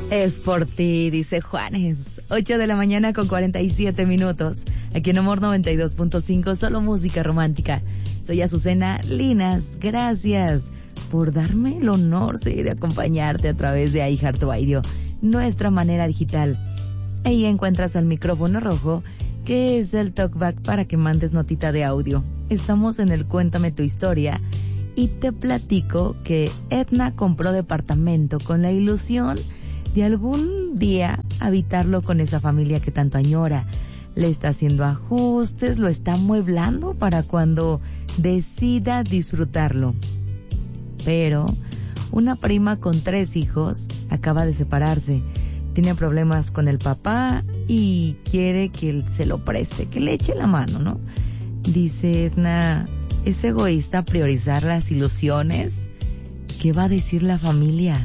Es por ti, dice Juanes. 8 de la mañana con 47 minutos. Aquí en Amor 92.5, solo música romántica. Soy Azucena Linas. Gracias por darme el honor de acompañarte a través de iHeartRadio, nuestra manera digital. Ahí encuentras al micrófono rojo, que es el talkback para que mandes notita de audio. Estamos en el Cuéntame tu historia y te platico que Edna compró departamento con la ilusión de algún día habitarlo con esa familia que tanto añora. Le está haciendo ajustes, lo está amueblando para cuando decida disfrutarlo. Pero una prima con 3 hijos acaba de separarse. Tiene problemas con el papá y quiere que él se lo preste, que le eche la mano, ¿no? Dice Edna, ¿es egoísta priorizar las ilusiones? ¿Qué va a decir la familia?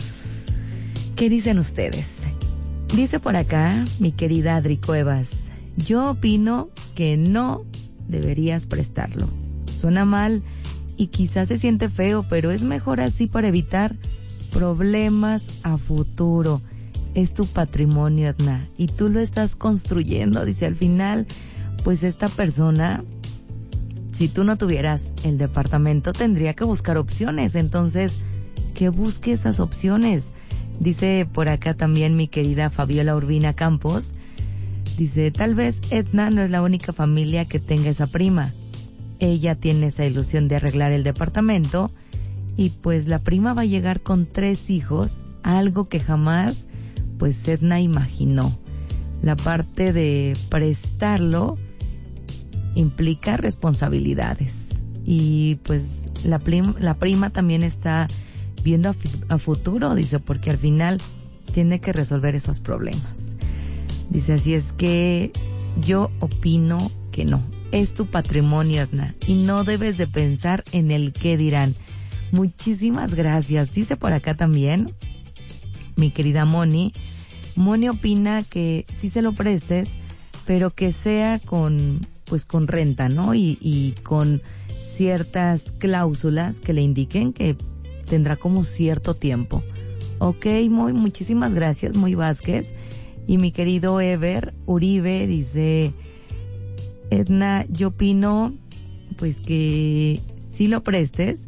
¿Qué dicen ustedes? Dice por acá mi querida Adri Cuevas, yo opino que no deberías prestarlo. Suena mal y quizás se siente feo, pero es mejor así para evitar problemas a futuro. Es tu patrimonio, Edna, y tú lo estás construyendo. Dice, al final, pues esta persona, si tú no tuvieras el departamento, tendría que buscar opciones. Entonces, que busque esas opciones. Dice por acá también mi querida Fabiola Urbina Campos, dice, tal vez Edna no es la única familia que tenga esa prima. Ella tiene esa ilusión de arreglar el departamento y pues la prima va a llegar con 3 hijos, algo que jamás pues Edna imaginó. La parte de prestarlo implica responsabilidades y pues la prima también está viendo a futuro, dice, porque al final tiene que resolver esos problemas. Dice, así es que yo opino que no. Es tu patrimonio, Edna, y no debes de pensar en el qué dirán. Muchísimas gracias. Dice por acá también mi querida Moni. Moni opina que sí se lo prestes, pero que sea con renta, ¿no? Y con ciertas cláusulas que le indiquen que tendrá como cierto tiempo. Ok, muchísimas gracias, muy Vázquez. Y mi querido Ever Uribe dice, Edna, yo opino pues que sí lo prestes,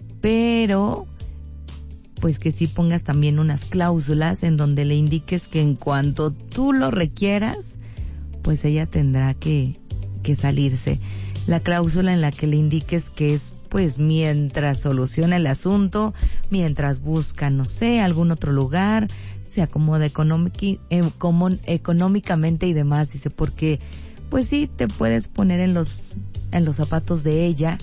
pero pues que sí pongas también unas cláusulas en donde le indiques que en cuanto tú lo requieras, pues ella tendrá que salirse. La cláusula en la que le indiques que es pues mientras soluciona el asunto, mientras busca, no sé, algún otro lugar, se acomoda económicamente y demás, dice, porque pues sí te puedes poner en los zapatos de ella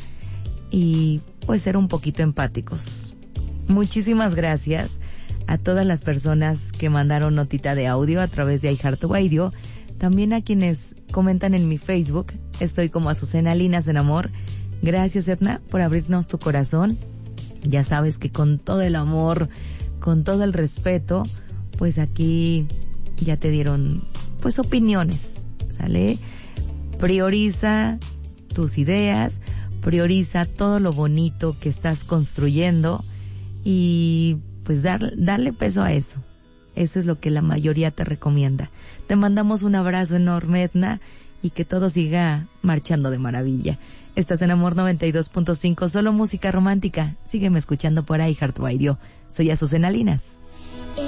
y pues ser un poquito empáticos. Muchísimas gracias a todas las personas que mandaron notita de audio a través de iHeartRadio, también a quienes comentan en mi Facebook, estoy como Azucena Linas en Amor. Gracias, Edna, por abrirnos tu corazón. Ya sabes que con todo el amor, con todo el respeto, pues aquí ya te dieron pues opiniones, ¿sale? Prioriza tus ideas, prioriza todo lo bonito que estás construyendo y pues darle peso a eso. Eso es lo que la mayoría te recomienda. Te mandamos un abrazo enorme, Edna, y que todo siga marchando de maravilla. Estás en Amor 92.5, solo música romántica. Sígueme escuchando por iHeartRadio. Soy Azucena Linas.